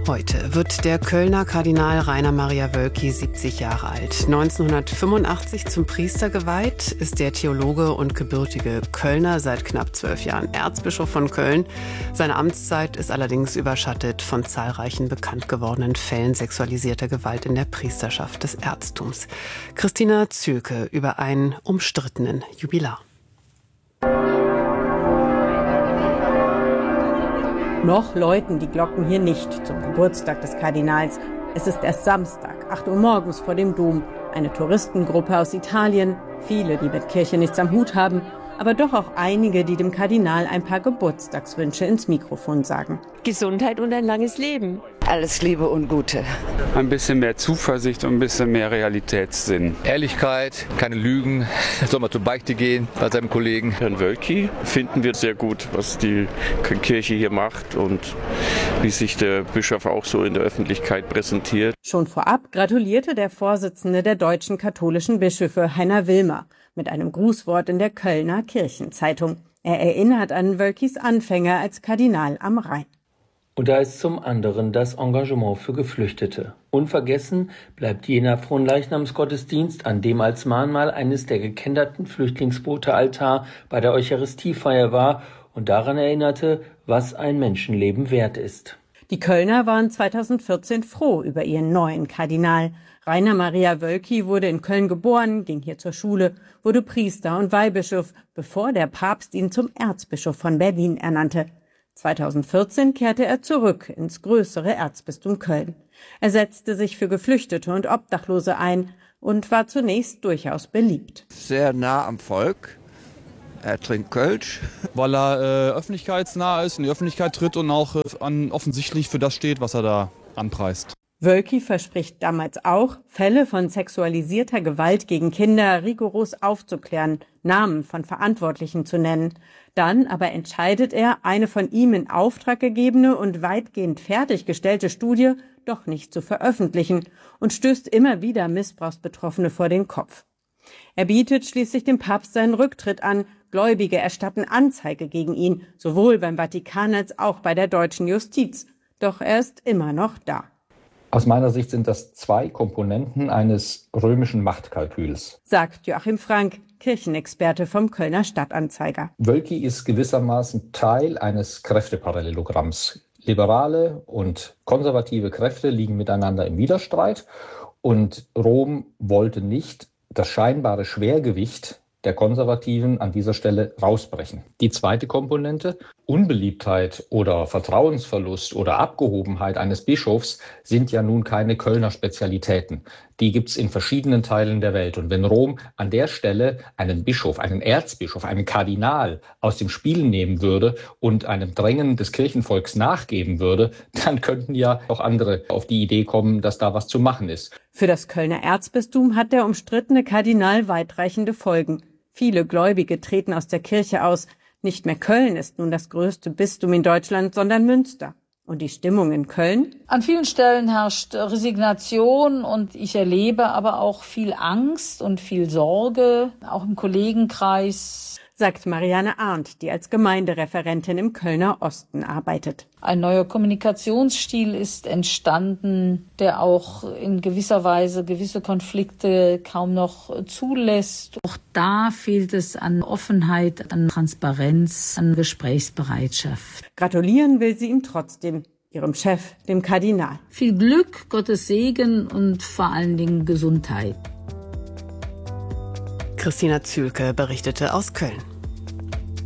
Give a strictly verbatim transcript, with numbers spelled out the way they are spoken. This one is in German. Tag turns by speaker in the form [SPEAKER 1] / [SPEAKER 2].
[SPEAKER 1] Heute wird der Kölner Kardinal Rainer Maria Wölki siebzig Jahre alt. neunzehnhundertfünfundachtzig zum Priester geweiht, ist der Theologe und gebürtige Kölner seit knapp zwölf Jahren Erzbischof von Köln. Seine Amtszeit ist allerdings überschattet von zahlreichen bekannt gewordenen Fällen sexualisierter Gewalt in der Priesterschaft des Erztums. Christina Zülke über einen umstrittenen Jubilar.
[SPEAKER 2] Noch läuten die Glocken hier nicht zum Geburtstag des Kardinals. Es ist erst Samstag, acht Uhr morgens vor dem Dom. Eine Touristengruppe aus Italien, viele, die mit Kirche nichts am Hut haben, aber doch auch einige, die dem Kardinal ein paar Geburtstagswünsche ins Mikrofon sagen.
[SPEAKER 3] Gesundheit und ein langes Leben.
[SPEAKER 4] Alles Liebe und Gute.
[SPEAKER 5] Ein bisschen mehr Zuversicht und ein bisschen mehr Realitätssinn.
[SPEAKER 6] Ehrlichkeit, keine Lügen. Soll mal zur Beichte gehen bei seinem Kollegen.
[SPEAKER 7] Herrn Wölki finden wir sehr gut, was die Kirche hier macht und wie sich der Bischof auch so in der Öffentlichkeit präsentiert.
[SPEAKER 2] Schon vorab gratulierte der Vorsitzende der Deutschen Katholischen Bischöfe, Heiner Wilmer, mit einem Grußwort in der Kölner Kirchenzeitung. Er erinnert an Wölkis Anfänge als Kardinal am Rhein.
[SPEAKER 8] Und da ist zum anderen das Engagement für Geflüchtete. Unvergessen bleibt jener Fronleichnamsgottesdienst, an dem als Mahnmal eines der gekenterten Flüchtlingsboote Altar bei der Eucharistiefeier war und daran erinnerte, was ein Menschenleben wert ist.
[SPEAKER 2] Die Kölner waren zweitausendvierzehn froh über ihren neuen Kardinal. Rainer Maria Wölki wurde in Köln geboren, ging hier zur Schule, wurde Priester und Weihbischof, bevor der Papst ihn zum Erzbischof von Berlin ernannte. zweitausendvierzehn kehrte er zurück ins größere Erzbistum Köln. Er setzte sich für Geflüchtete und Obdachlose ein und war zunächst durchaus beliebt.
[SPEAKER 9] Sehr nah am Volk. Er trinkt Kölsch.
[SPEAKER 10] Weil er äh, öffentlichkeitsnah ist, in die Öffentlichkeit tritt und auch äh, an, offensichtlich für das steht, was er da anpreist.
[SPEAKER 2] Wölki verspricht damals auch, Fälle von sexualisierter Gewalt gegen Kinder rigoros aufzuklären, Namen von Verantwortlichen zu nennen. Dann aber entscheidet er, eine von ihm in Auftrag gegebene und weitgehend fertiggestellte Studie doch nicht zu veröffentlichen und stößt immer wieder Missbrauchsbetroffene vor den Kopf. Er bietet schließlich dem Papst seinen Rücktritt an. Gläubige erstatten Anzeige gegen ihn, sowohl beim Vatikan als auch bei der deutschen Justiz. Doch er ist immer noch da.
[SPEAKER 11] Aus meiner Sicht sind das zwei Komponenten eines römischen Machtkalküls,
[SPEAKER 2] sagt Joachim Frank, Kirchenexperte vom Kölner Stadtanzeiger.
[SPEAKER 11] Wölki ist gewissermaßen Teil eines Kräfteparallelogramms. Liberale und konservative Kräfte liegen miteinander im Widerstreit und Rom wollte nicht das scheinbare Schwergewicht der Konservativen an dieser Stelle rausbrechen. Die zweite Komponente, Unbeliebtheit oder Vertrauensverlust oder Abgehobenheit eines Bischofs sind ja nun keine Kölner Spezialitäten. Die gibt's in verschiedenen Teilen der Welt. Und wenn Rom an der Stelle einen Bischof, einen Erzbischof, einen Kardinal aus dem Spiel nehmen würde und einem Drängen des Kirchenvolks nachgeben würde, dann könnten ja auch andere auf die Idee kommen, dass da was zu machen ist.
[SPEAKER 2] Für das Kölner Erzbistum hat der umstrittene Kardinal weitreichende Folgen. Viele Gläubige treten aus der Kirche aus. Nicht mehr Köln ist nun das größte Bistum in Deutschland, sondern Münster. Und die Stimmung in Köln?
[SPEAKER 12] An vielen Stellen herrscht Resignation und ich erlebe aber auch viel Angst und viel Sorge, auch im Kollegenkreis,
[SPEAKER 2] sagt Marianne Arndt, die als Gemeindereferentin im Kölner Osten arbeitet.
[SPEAKER 12] Ein neuer Kommunikationsstil ist entstanden, der auch in gewisser Weise gewisse Konflikte kaum noch zulässt. Auch da fehlt es an Offenheit, an Transparenz, an Gesprächsbereitschaft.
[SPEAKER 2] Gratulieren will sie ihm trotzdem, ihrem Chef, dem Kardinal.
[SPEAKER 12] Viel Glück, Gottes Segen und vor allen Dingen Gesundheit.
[SPEAKER 1] Christina Zülke berichtete aus Köln.